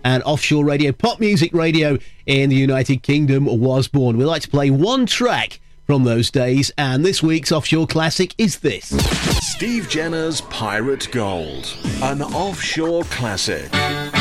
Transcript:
and offshore radio, pop music radio in the United Kingdom was born. We like to play one track from those days, and this week's offshore classic is this. Steve Jenner's Pirate Gold, an offshore classic.